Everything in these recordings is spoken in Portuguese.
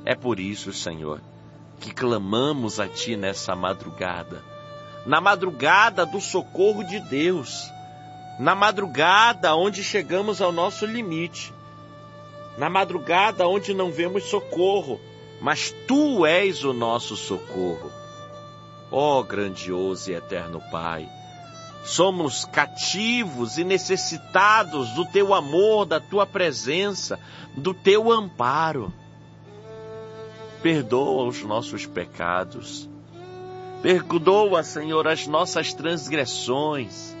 É por isso, Senhor, que clamamos a Ti nessa madrugada. Na madrugada do socorro de Deus. Na madrugada onde chegamos ao nosso limite. Na madrugada onde não vemos socorro, mas Tu és o nosso socorro. Ó grandioso e eterno Pai, somos cativos e necessitados do Teu amor, da Tua presença, do Teu amparo. Perdoa os nossos pecados. Perdoa, Senhor, as nossas transgressões.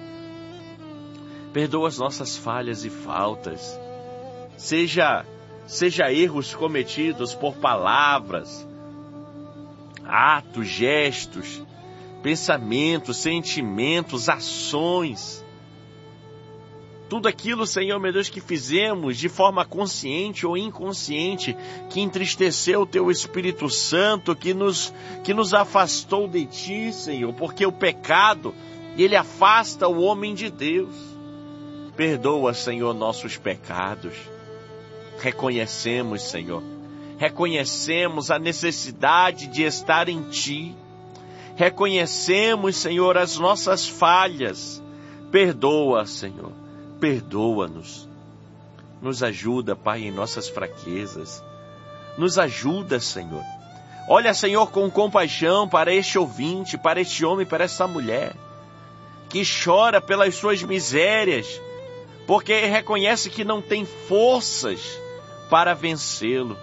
Perdoa as nossas falhas e faltas. Seja erros cometidos por palavras, atos, gestos, pensamentos, sentimentos, ações. Tudo aquilo, Senhor, meu Deus, que fizemos de forma consciente ou inconsciente, que entristeceu o Teu Espírito Santo, que nos afastou de Ti, Senhor, porque o pecado, ele afasta o homem de Deus. Perdoa, Senhor, nossos pecados. Reconhecemos, Senhor, reconhecemos a necessidade de estar em Ti. Reconhecemos, Senhor, as nossas falhas. Perdoa, Senhor, perdoa-nos. Nos ajuda, Pai, em nossas fraquezas. Nos ajuda, Senhor. Olha, Senhor, com compaixão para este ouvinte, para este homem, para essa mulher, que chora pelas suas misérias, porque reconhece que não tem forças para vencê-lo.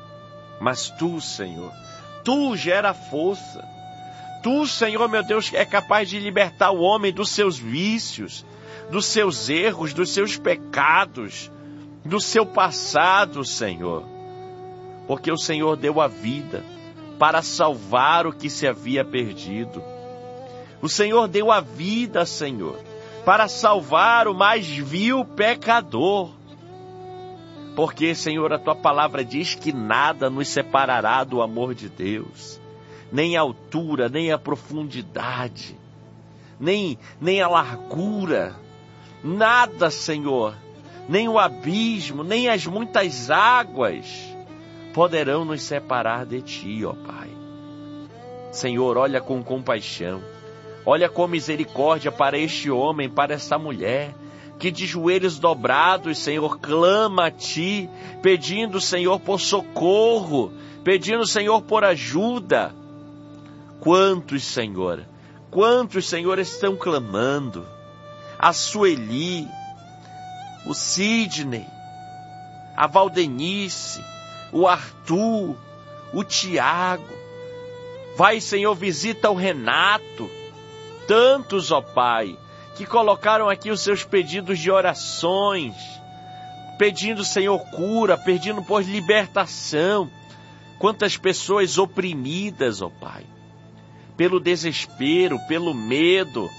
Mas Tu, Senhor, Tu gera força. Tu, Senhor, meu Deus, é capaz de libertar o homem dos seus vícios, dos seus erros, dos seus pecados, do seu passado, Senhor. Porque o Senhor deu a vida para salvar o que se havia perdido. O Senhor deu a vida, Senhor, para salvar o mais vil pecador. Porque, Senhor, a Tua palavra diz que nada nos separará do amor de Deus. Nem a altura, nem a profundidade, nem a largura. Nada, Senhor, nem o abismo, nem as muitas águas poderão nos separar de Ti, ó Pai. Senhor, olha com compaixão. Olha com misericórdia para este homem, para essa mulher, que de joelhos dobrados, Senhor, clama a Ti, pedindo, Senhor, por socorro, pedindo, Senhor, por ajuda. Quantos, Senhor, estão clamando? A Sueli, o Sidney, a Valdenice, o Arthur, o Tiago. Vai, Senhor, visita o Renato. Tantos, ó Pai, que colocaram aqui os seus pedidos de orações, pedindo, Senhor, cura, pedindo por libertação. Quantas pessoas oprimidas, ó Pai, pelo desespero, pelo medo,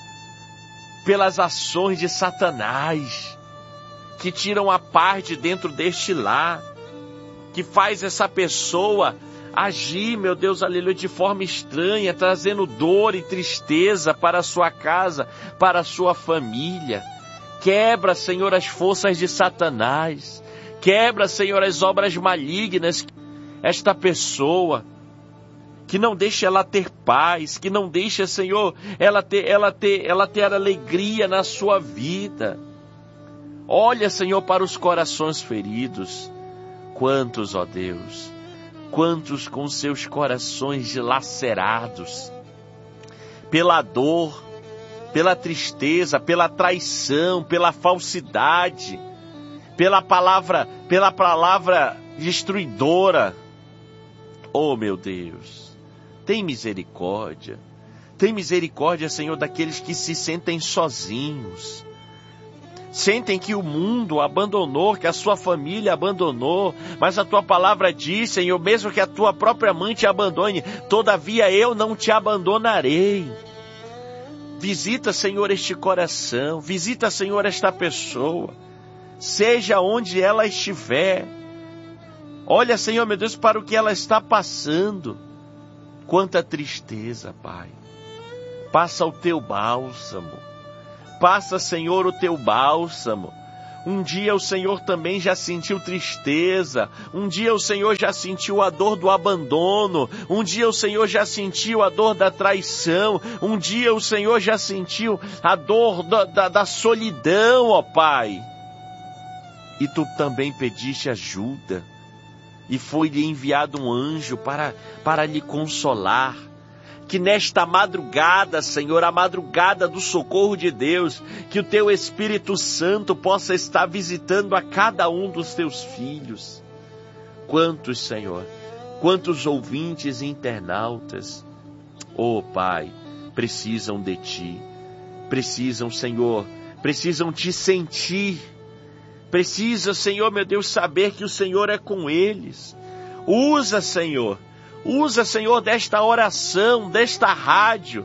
pelas ações de Satanás, que tiram a paz de dentro deste lar, que faz essa pessoa agir, meu Deus, aleluia, de forma estranha, trazendo dor e tristeza para a sua casa, para a sua família. Quebra, Senhor, as forças de Satanás. Quebra, Senhor, as obras malignas. Esta pessoa, que não deixa ela ter paz, que não deixa, Senhor, ela ter alegria na sua vida. Olha, Senhor, para os corações feridos. Quantos, ó Deus, quantos com seus corações dilacerados pela dor, pela tristeza, pela traição, pela falsidade, pela palavra destruidora. Oh, meu Deus, tem misericórdia. Tem misericórdia, Senhor, daqueles que se sentem sozinhos. Sentem que o mundo abandonou, que a sua família abandonou, mas a Tua palavra diz, Senhor, mesmo que a Tua própria mãe te abandone, todavia eu não te abandonarei. Visita, Senhor, este coração, visita, Senhor, esta pessoa, seja onde ela estiver. Olha, Senhor, meu Deus, para o que ela está passando. Quanta tristeza, Pai. Passa o Teu bálsamo. Passa, Senhor, o Teu bálsamo. Um dia o Senhor também já sentiu tristeza. Um dia o Senhor já sentiu a dor do abandono. Um dia o Senhor já sentiu a dor da traição. Um dia o Senhor já sentiu a dor da solidão, ó Pai. E tu também pediste ajuda. E foi-lhe enviado um anjo para lhe consolar. Que nesta madrugada, Senhor, a madrugada do socorro de Deus, que o Teu Espírito Santo possa estar visitando a cada um dos Teus filhos. Quantos, Senhor, quantos ouvintes e internautas, oh Pai, precisam de Ti. Precisam, Senhor, precisam Te sentir. Precisam, Senhor, meu Deus, saber que o Senhor é com eles. Usa, Senhor, desta oração, desta rádio.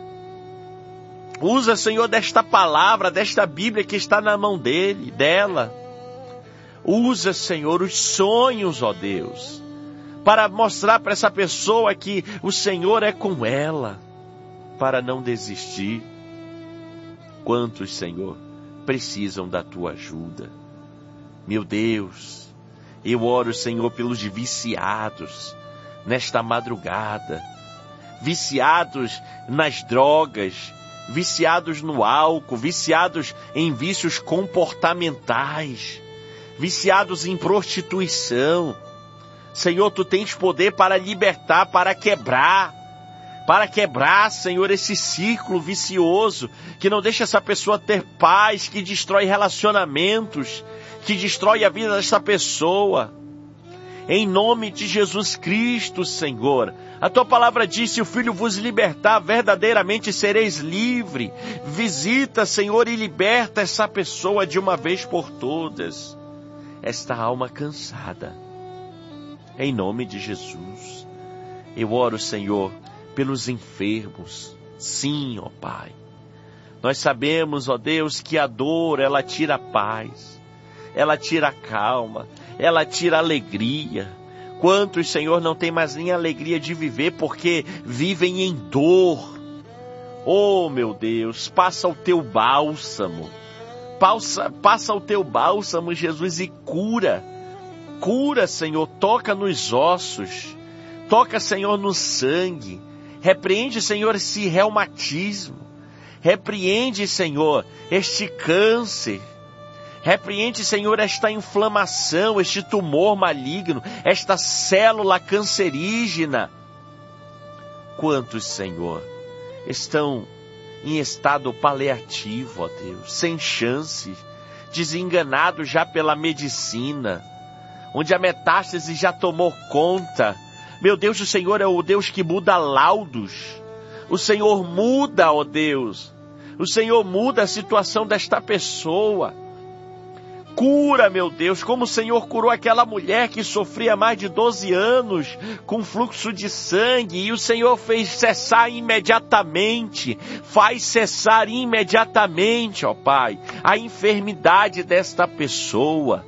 Usa, Senhor, desta palavra, desta Bíblia que está na mão dela. Usa, Senhor, os sonhos, ó Deus, para mostrar para essa pessoa que o Senhor é com ela, para não desistir. Quantos, Senhor, precisam da Tua ajuda? Meu Deus, eu oro, Senhor, pelos viciados, nesta madrugada, viciados nas drogas, viciados no álcool, viciados em vícios comportamentais, viciados em prostituição. Senhor, Tu tens poder para libertar, para quebrar, Senhor, esse círculo vicioso que não deixa essa pessoa ter paz, que destrói relacionamentos, que destrói a vida dessa pessoa. Em nome de Jesus Cristo, Senhor. A Tua palavra diz, se o Filho vos libertar, verdadeiramente sereis livre. Visita, Senhor, e liberta essa pessoa de uma vez por todas. Esta alma cansada. Em nome de Jesus. Eu oro, Senhor, pelos enfermos. Sim, ó Pai. Nós sabemos, ó Deus, que a dor, ela tira a paz. Ela tira a calma. Ela tira a alegria. Quantos, Senhor, não tem mais nem a alegria de viver porque vivem em dor. Oh, meu Deus, passa o Teu bálsamo. Passa o Teu bálsamo, Jesus, e cura. Cura, Senhor, toca nos ossos. Toca, Senhor, no sangue. Repreende, Senhor, esse reumatismo. Repreende, Senhor, este câncer. Repreende, Senhor, esta inflamação, este tumor maligno, esta célula cancerígena. Quantos, Senhor, estão em estado paliativo, ó Deus, sem chance, desenganados já pela medicina, onde a metástase já tomou conta. Meu Deus, o Senhor é o Deus que muda laudos. O Senhor muda, ó Deus. O Senhor muda a situação desta pessoa. Cura, meu Deus, como o Senhor curou aquela mulher que sofria mais de 12 anos com fluxo de sangue e o Senhor fez cessar imediatamente. Faz cessar imediatamente, ó Pai, a enfermidade desta pessoa.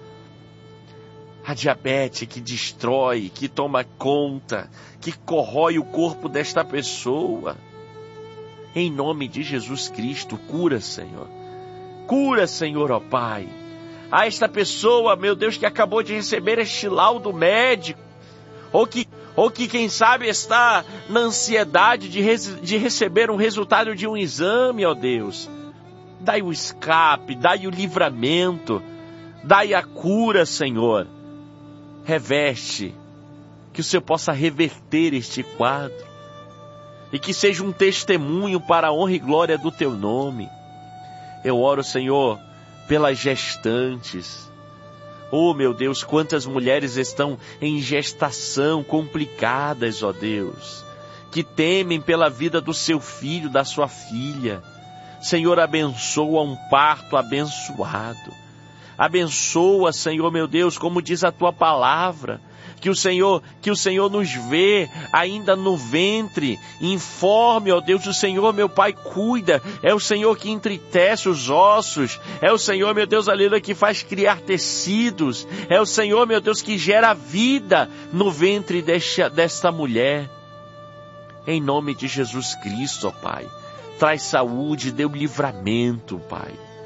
A diabetes que destrói, que toma conta, que corrói o corpo desta pessoa. Em nome de Jesus Cristo, cura, Senhor. Cura, Senhor, ó Pai. A esta pessoa, meu Deus, que acabou de receber este laudo médico, ou que quem sabe está na ansiedade de receber um resultado de um exame, ó Deus. Dai o escape, dai o livramento, dai a cura, Senhor. Reveste, que o Senhor possa reverter este quadro, e que seja um testemunho para a honra e glória do Teu nome. Eu oro, Senhor, pelas gestantes. Oh, meu Deus, quantas mulheres estão em gestação complicadas, ó Deus, que temem pela vida do seu filho, da sua filha. Senhor, abençoa um parto abençoado. Abençoa, Senhor, meu Deus, como diz a Tua palavra, que o Senhor nos vê ainda no ventre, informe, ó Deus, o Senhor, meu Pai, cuida, é o Senhor que entritece os ossos, é o Senhor, meu Deus, aleluia, que faz criar tecidos, é o Senhor, meu Deus, que gera vida no ventre desta mulher. Em nome de Jesus Cristo, ó Pai, traz saúde, dê o livramento, Pai.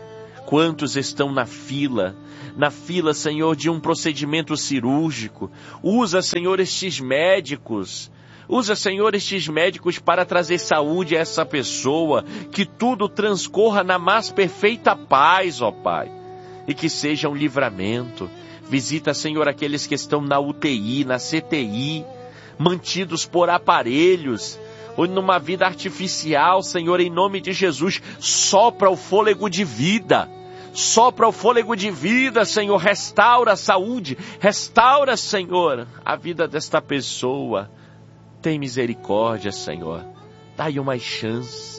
Quantos estão na fila, Senhor, de um procedimento cirúrgico? Usa, Senhor, estes médicos. Usa, Senhor, estes médicos para trazer saúde a essa pessoa, que tudo transcorra na mais perfeita paz, ó Pai, e que seja um livramento. Visita, Senhor, aqueles que estão na UTI, na CTI, mantidos por aparelhos, ou numa vida artificial, Senhor, em nome de Jesus, sopra o fôlego de vida. Sopra o fôlego de vida, Senhor, restaura a saúde, restaura, Senhor, a vida desta pessoa. Tem misericórdia, Senhor. Dá-lhe uma chance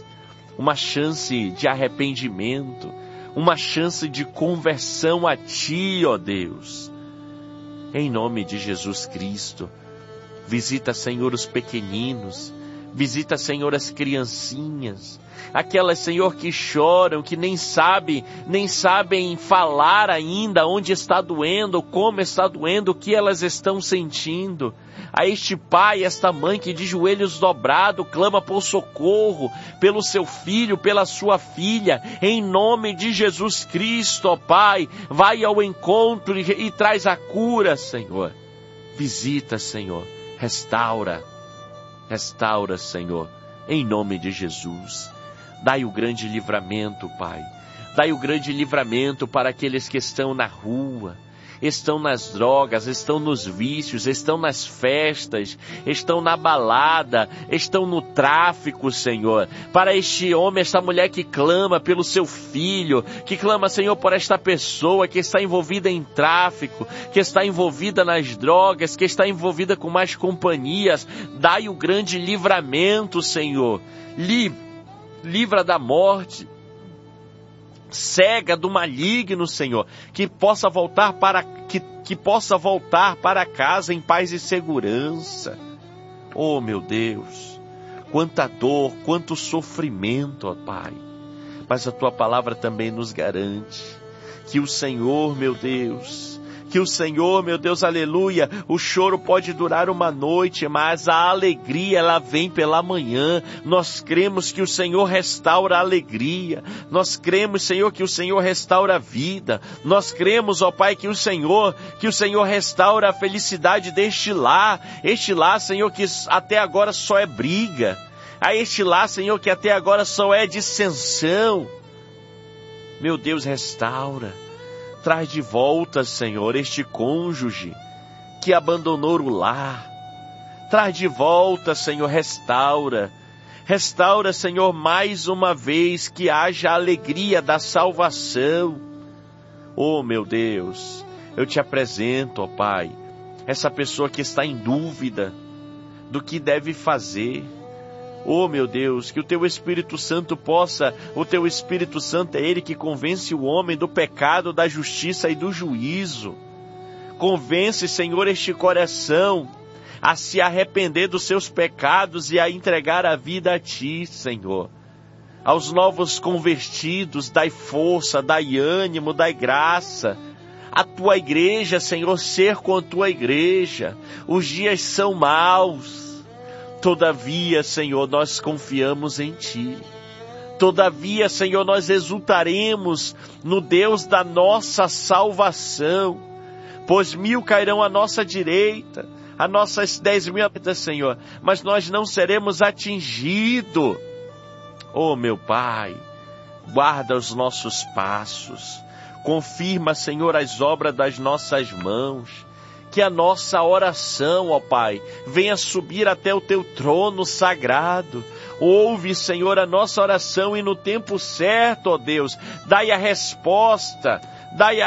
de arrependimento, uma chance de conversão a Ti, ó Deus. Em nome de Jesus Cristo, visita, Senhor, os pequeninos, visita, Senhor, as criancinhas, aquelas, Senhor, que choram, que nem sabem falar ainda onde está doendo, como está doendo, o que elas estão sentindo. A este pai, esta mãe que de joelhos dobrados clama por socorro, pelo seu filho, pela sua filha, em nome de Jesus Cristo, ó Pai, vai ao encontro e traz a cura, Senhor. Visita, Senhor, restaura, Senhor, em nome de Jesus. Dai o grande livramento, Pai. Dai o grande livramento para aqueles que estão na rua, estão nas drogas, estão nos vícios, estão nas festas, estão na balada, estão no tráfico, Senhor. Para este homem, esta mulher que clama pelo seu filho, que clama, Senhor, por esta pessoa que está envolvida em tráfico, que está envolvida nas drogas, que está envolvida com más companhias. Dai o grande livramento, Senhor. Livra da morte, cega do maligno, Senhor, que possa voltar para casa em paz e segurança. Oh, meu Deus, quanta dor, quanto sofrimento, ó Pai. Mas a Tua palavra também nos garante que o Senhor, meu Deus, aleluia, o choro pode durar uma noite, mas a alegria, ela vem pela manhã. Nós cremos que o Senhor restaura a alegria. Nós cremos, Senhor, que o Senhor restaura a vida. Nós cremos, ó Pai, que o Senhor restaura a felicidade deste lar, Senhor, que até agora só é briga. A este lar, Senhor, que até agora só é dissensão. Meu Deus, restaura. Traz de volta, Senhor, este cônjuge que abandonou o lar. Traz de volta, Senhor, restaura. Restaura, Senhor, mais uma vez, que haja a alegria da salvação. Oh, meu Deus, eu te apresento, ó Pai, essa pessoa que está em dúvida do que deve fazer. Oh, meu Deus, que o Teu Espírito Santo o Teu Espírito Santo é Ele que convence o homem do pecado, da justiça e do juízo. Convence, Senhor, este coração a se arrepender dos seus pecados e a entregar a vida a Ti, Senhor. Aos novos convertidos, dai força, dai ânimo, dai graça. A Tua igreja, Senhor, ser com a Tua igreja. Os dias são maus. Todavia, Senhor, nós confiamos em Ti. Todavia, Senhor, nós exultaremos no Deus da nossa salvação. Pois 1000 cairão à nossa direita, a nossas 10.000, Senhor, mas nós não seremos atingidos. Oh, meu Pai, guarda os nossos passos. Confirma, Senhor, as obras das nossas mãos. Que a nossa oração, ó Pai, venha subir até o Teu trono sagrado. Ouve, Senhor, a nossa oração e no tempo certo, ó Deus, dai a resposta, dai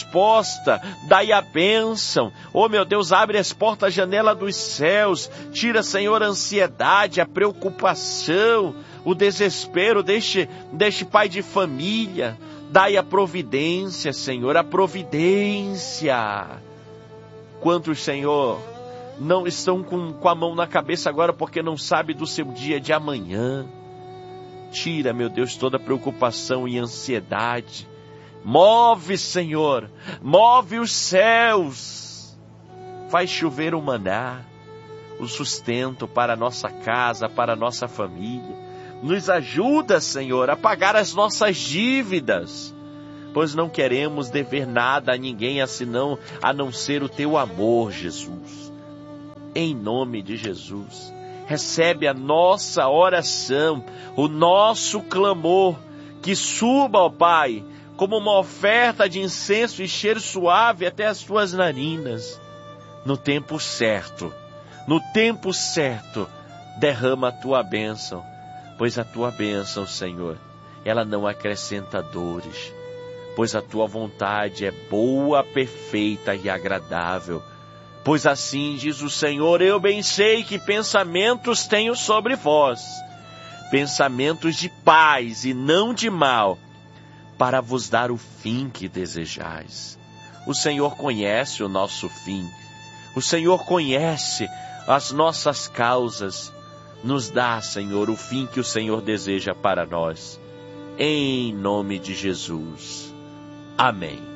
a bênção. Oh, meu Deus, abre as portas, janela dos céus. Tira, Senhor, a ansiedade, a preocupação, o desespero deste pai de família. Dai a providência, Senhor, a providência. Quantos, Senhor, não estão com a mão na cabeça agora porque não sabe do seu dia de amanhã. Tira, meu Deus, toda preocupação e ansiedade. Move, Senhor, move os céus. Faz chover o maná, o sustento para a nossa casa, para a nossa família. Nos ajuda, Senhor, a pagar as nossas dívidas. pois não queremos dever nada a ninguém a não ser o teu amor, Jesus. Em nome de Jesus, recebe a nossa oração, o nosso clamor, que suba, ó Pai, como uma oferta de incenso e cheiro suave até as tuas narinas. No tempo certo, derrama a tua bênção, pois a tua bênção, Senhor, ela não acrescenta dores, pois a tua vontade é boa, perfeita e agradável. Pois assim diz o Senhor, eu bem sei que pensamentos tenho sobre vós, pensamentos de paz e não de mal, para vos dar o fim que desejais. O Senhor conhece o nosso fim, o Senhor conhece as nossas causas. Nos dá, Senhor, o fim que o Senhor deseja para nós. Em nome de Jesus. Amém.